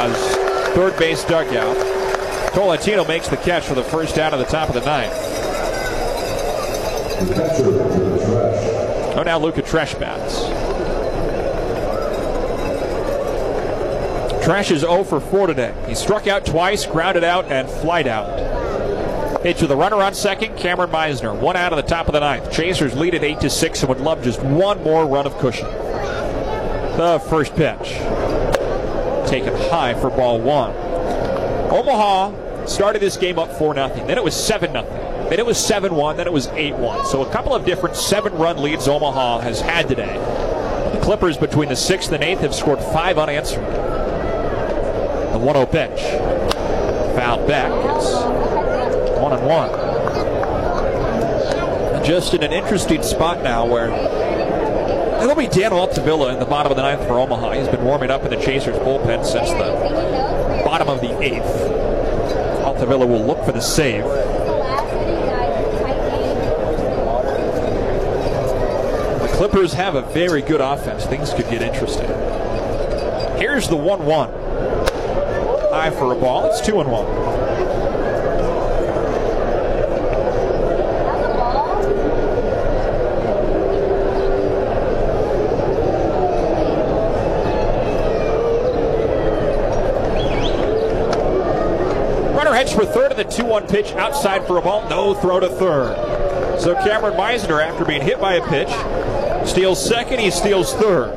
Omaha's third base dugout. Tolentino makes the catch for the first down at the top of the ninth. Oh, now Luca Tresh bats. Tresh is 0 for 4 today. He struck out twice, grounded out, and flied out. Pitch with a runner on second, Cameron Meisner. 1 out of the top of the ninth. Chasers lead at 8-6 and would love just one more run of cushion. The first pitch. Taken high for ball 1. Omaha started this game up 4-0. Then it was 7-0. Then it was 7-1, then it was 8-1. So a couple of different 7-run leads Omaha has had today. The Clippers between the 6th and 8th have scored 5 unanswered. The 1-0 pitch. Fouled back. It's 1-1. Just in an interesting spot now where it'll be Dan Altavilla in the bottom of the 9th for Omaha. He's been warming up in the Chasers bullpen since the bottom of the 8th. Altavilla will look for the save. Clippers have a very good offense. Things could get interesting. Here's the 1-1. High for a ball. It's 2-1. Runner heads for third of the 2-1 pitch. Outside for a ball. No throw to third. So Cameron Meisner, after being hit by a pitch, steals second, he steals third.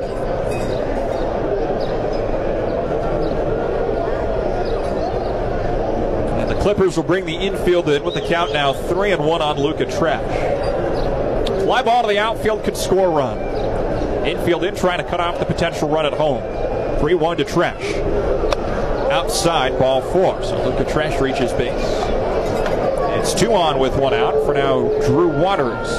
And the Clippers will bring the infield in with the count now 3-1 on Luca Tresh. Fly ball to the outfield could score a run. Infield in trying to cut off the potential run at home. 3-1 to Tresh. Outside, ball 4. So Luca Tresh reaches base. It's 2 on with 1 out for now Drew Waters.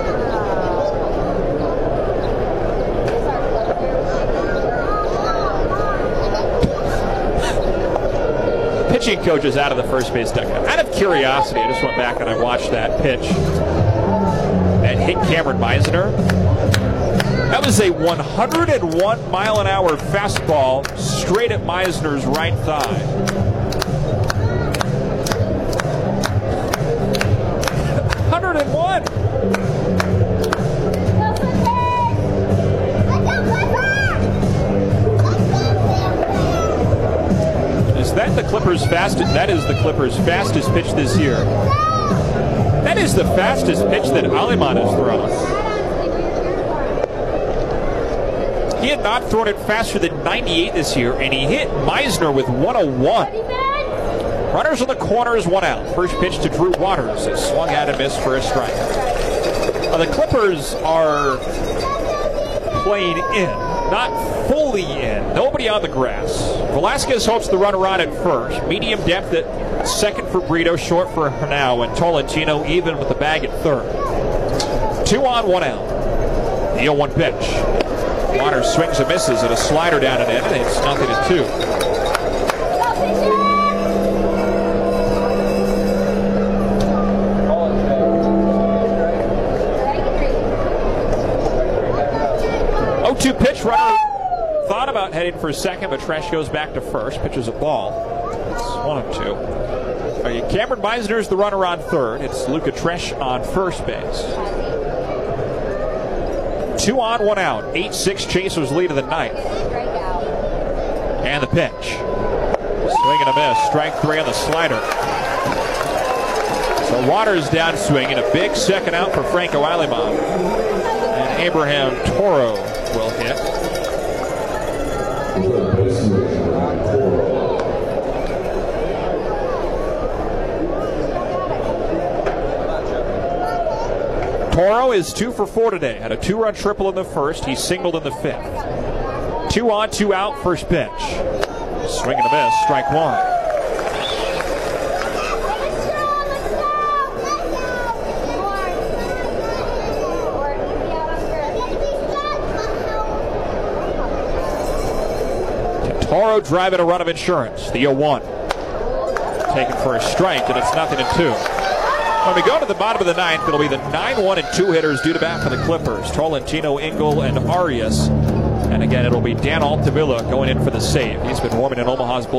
Pitching coach is out of the first base dugout. Out of curiosity, I just went back and I watched that pitch that hit Cameron Meisner. That was a 101 mile an hour fastball straight at Meisner's right thigh. 101. Is that the Clippers' fastest? That is the Clippers' fastest pitch this year. That is the fastest pitch that Aleman has thrown. He had not thrown it faster than 98 this year, and he hit Meisner with 101. Runners on the corners, 1 out. First pitch to Drew Waters. It swung out and missed for a strike. The Clippers are playing in, not fully in. Nobody on the grass. Velasquez hopes the runner on at first. Medium depth at second for Brito, short for Hernau, and Tolentino even with the bag at third. 2 on, 1 out. The 0-1 pitch. Waters swings and misses at a slider down and in, and it's 0-2. Two pitch. Runner thought about heading for second, but Tresh goes back to first. Pitches a ball. It's 1-2. Cameron Meisner's the runner on third. It's Luca Tresh on first base. 2 on, 1 out. 8-6 Chasers lead of the 9th. And the pitch. Swing and a miss. Strike 3 on the slider. So Waters downswing, and a big second out for Franco Aleman. And Abraham Toro will hit. Toro is 2 for 4 today. Had a 2-run triple in the first. He singled in the 5th. 2 on, 2 out, first pitch. Swing and a miss, strike 1. Toro driving a run of insurance. The 0-1. Taken for a strike, and it's 0-2. When we go to the bottom of the 9th, it'll be the 9-1 and 2 hitters due to bat for the Clippers. Tolentino, Engel, and Arias. And again, it'll be Dan Altavilla going in for the save. He's been warming in Omaha's bullpen.